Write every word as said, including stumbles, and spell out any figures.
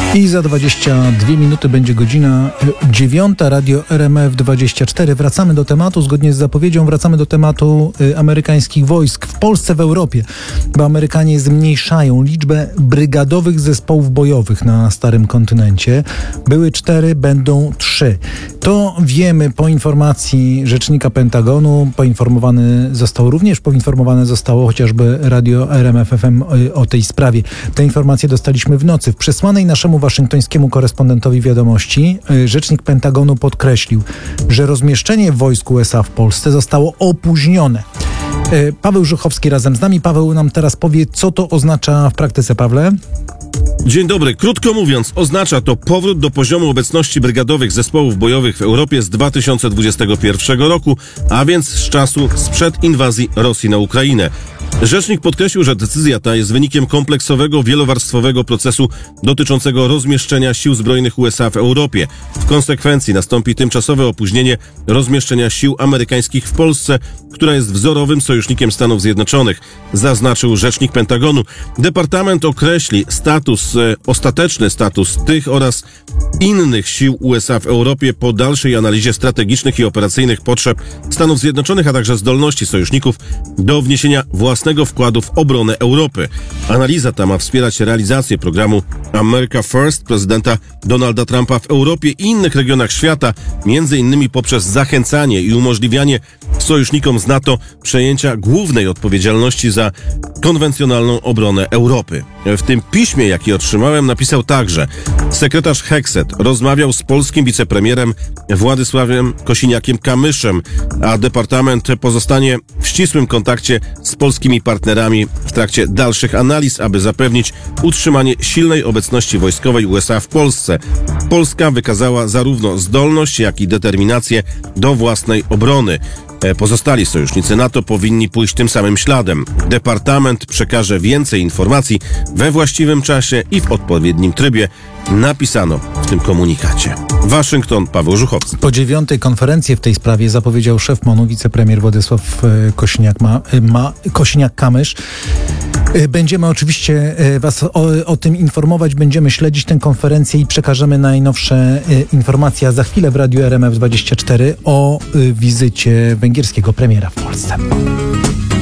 I za dwadzieścia dwie minuty będzie godzina dziewiąta, Radio R M F dwadzieścia cztery. Wracamy do tematu, zgodnie z zapowiedzią wracamy do tematu y, amerykańskich wojsk w Polsce, w Europie, bo Amerykanie zmniejszają liczbę brygadowych zespołów bojowych na starym kontynencie. Były cztery, będą trzy. To wiemy po informacji rzecznika Pentagonu. Poinformowany został również, poinformowane zostało chociażby Radio R M F F M y, o tej sprawie. Te informacje dostaliśmy w nocy. W przesłanej naszemu waszyngtońskiemu korespondentowi wiadomości rzecznik Pentagonu podkreślił, że rozmieszczenie wojsk U S A w Polsce zostało opóźnione. Paweł Żuchowski razem z nami. Paweł nam teraz powie, co to oznacza w praktyce. Pawle? Dzień dobry. Krótko mówiąc, oznacza to powrót do poziomu obecności brygadowych zespołów bojowych w Europie z dwa tysiące dwudziestego pierwszego roku, a więc z czasu sprzed inwazji Rosji na Ukrainę. Rzecznik podkreślił, że decyzja ta jest wynikiem kompleksowego, wielowarstwowego procesu dotyczącego rozmieszczenia sił zbrojnych U S A w Europie. W konsekwencji nastąpi tymczasowe opóźnienie rozmieszczenia sił amerykańskich w Polsce, która jest wzorowym sojusznikiem Stanów Zjednoczonych, zaznaczył rzecznik Pentagonu. Departament określi status, e, ostateczny status tych oraz innych sił U S A w Europie po dalszej analizie strategicznych i operacyjnych potrzeb Stanów Zjednoczonych, a także zdolności sojuszników do wniesienia własnego wkładu w obronę Europy. Analiza ta ma wspierać realizację programu America First prezydenta Donalda Trumpa w Europie i innych regionach świata, między innymi poprzez zachęcanie i umożliwianie sojusznikom z NATO przejęcia głównej odpowiedzialności za konwencjonalną obronę Europy. W tym piśmie, jaki otrzymałem, napisał także: sekretarz Hekset rozmawiał z polskim wicepremierem Władysławem Kosiniakiem-Kamyszem, a departament pozostanie w ścisłym kontakcie z polskimi partnerami w trakcie dalszych analiz, aby zapewnić utrzymanie silnej obecności wojskowej U S A w Polsce. Polska wykazała zarówno zdolność, jak i determinację do własnej obrony. Pozostali sojusznicy NATO powinni pójść tym samym śladem. Departament przekaże więcej informacji we właściwym czasie i w odpowiednim trybie, napisano w tym komunikacie. Waszyngton, Paweł Żuchowski. Po dziewiątej konferencji w tej sprawie zapowiedział szef MON-u, wicepremier Władysław Kosiniak-Kamysz. Będziemy oczywiście Was o, o tym informować, będziemy śledzić tę konferencję i przekażemy najnowsze informacje, a za chwilę w Radiu R M F dwadzieścia cztery o wizycie węgierskiego premiera w Polsce.